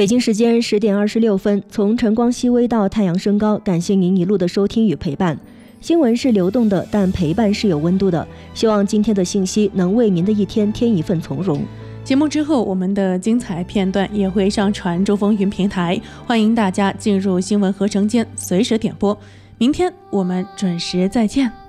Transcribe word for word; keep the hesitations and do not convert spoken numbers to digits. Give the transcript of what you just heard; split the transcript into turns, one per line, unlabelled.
北京时间十点二十六分，从晨光熹微到太阳升高，感谢您一路的收听与陪伴。新闻是流动的，但陪伴是有温度的。希望今天的信息能为您的一天添一份从容。
节目之后，我们的精彩片段也会上传中风云平台，欢迎大家进入新闻合成间随时点播。明天我们准时再见。